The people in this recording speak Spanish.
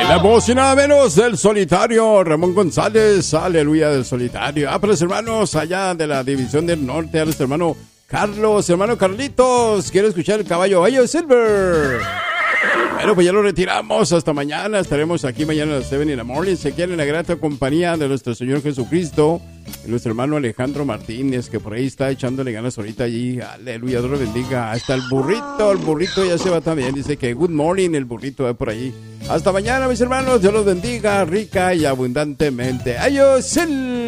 La voz y nada menos del solitario Ramón González, aleluya del solitario. Para los hermanos allá de la División del Norte, a nuestro hermano Carlos, hermano Carlitos, quiero escuchar el caballo Silver. Bueno, pues ya lo retiramos, hasta mañana, estaremos aquí mañana a las 7 in the morning, se quiere en la grata compañía de nuestro Señor Jesucristo, y nuestro hermano Alejandro Martínez, que por ahí está echándole ganas ahorita allí, aleluya, Dios lo bendiga, hasta el burrito ya se va también, dice que good morning, el burrito va por ahí. Hasta mañana, mis hermanos, Dios los bendiga rica y abundantemente. ¡Adiós!